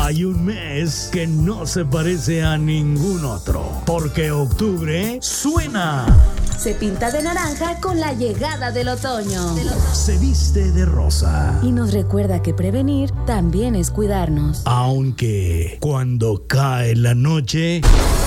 Hay un mes que no se parece a ningún otro, porque octubre suena. Se pinta de naranja con la llegada del otoño. Se viste de rosa. Y nos recuerda que prevenir también es cuidarnos. Aunque cuando cae la noche,